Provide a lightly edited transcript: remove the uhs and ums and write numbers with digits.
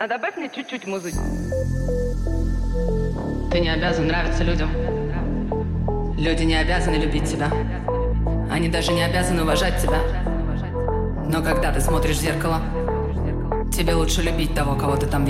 А добавь мне чуть-чуть музыки. Ты не обязан нравиться людям. Люди не обязаны любить тебя. Они даже не обязаны уважать тебя. Но когда ты смотришь в зеркало, тебе лучше любить того, кого ты там видишь.